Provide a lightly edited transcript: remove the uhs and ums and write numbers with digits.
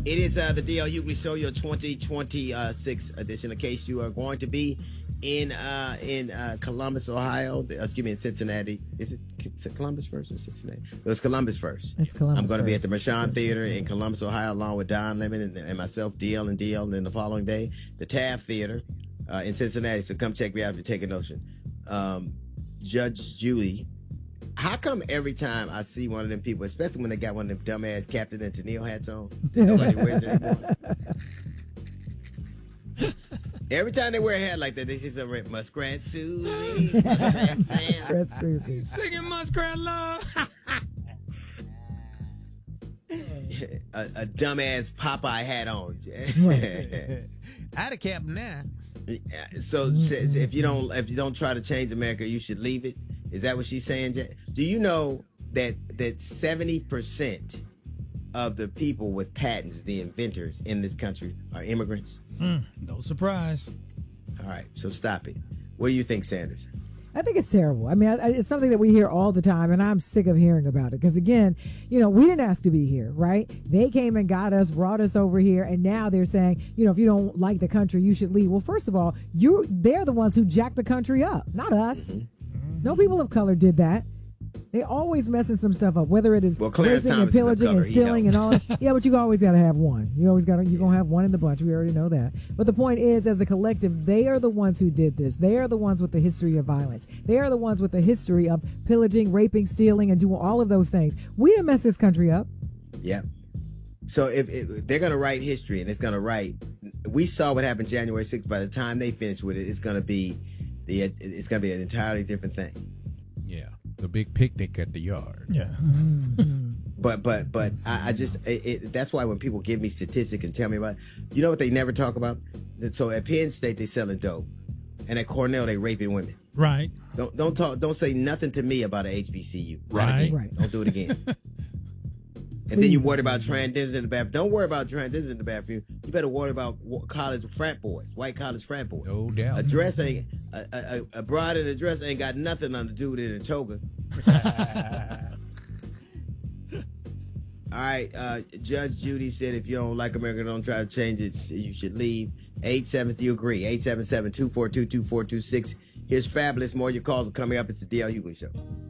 It is the D.L. Hughley Show, your 2026 edition. In case you are going to be in Columbus, Ohio, in Cincinnati. Is it Columbus first or Cincinnati? It was Columbus first. It's Columbus. I'm going to be at the first. Mershon Theater in Columbus, Ohio, along with Don Lemon and myself, DL and DL. And then the following day, the Taft Theater in Cincinnati. So come check me out if you take a notion. Judge Judy. How come every time I see one of them people, especially when they got one of them dumbass Captain and Tennille hats on, that nobody wears it anymore? Every time they wear a hat like that, they say something, Muskrat Susie, Muskrat Sam. Muskrat Susie. Singing Muskrat Love. a dumbass Popeye hat on. I had a cap now. So if you don't try to change America, you should leave it. Is that what she's saying? Do you know that 70% of the people with patents, the inventors in this country, are immigrants? No surprise. All right, so stop it. What do you think, Sanders? I think it's terrible. I mean, it's something that we hear all the time, and I'm sick of hearing about it. Because, again, we didn't ask to be here, right? They came and got us, brought us over here, and now they're saying, if you don't like the country, you should leave. Well, first of all, they're the ones who jacked the country up, not us. Mm-hmm. No people of color did that. They always messing some stuff up, whether it is raping and pillaging and stealing and all that. Yeah, but you always got to have one. You're going to have one in the bunch. We already know that. But the point is, as a collective, they are the ones who did this. They are the ones with the history of violence. They are the ones with the history of pillaging, raping, stealing, and doing all of those things. We didn't mess this country up. Yeah. So if they're going to write history, and it's going to write, we saw what happened January 6th. By the time they finish with it, it's going to be an entirely different thing. Yeah. The big picnic at the yard. Yeah. But I just that's why when people give me statistics and tell me about, what they never talk about. So at Penn State they selling dope, and at Cornell they raping women. Right. Don't say nothing to me about an HBCU. Right. Don't do it again. And then you worry about transgenders in the bathroom. Don't worry about transgenders in the bathroom. You better worry about college frat boys, white college frat boys. No doubt. A dress ain't a bride in a dress ain't got nothing on to do with it in a toga. All right, Judge Judy said if you don't like America, don't try to change it. You should leave. 87, do you agree? 877-242-2426. Here's Fabulous. More of your calls are coming up. It's the D.L. Hughley Show.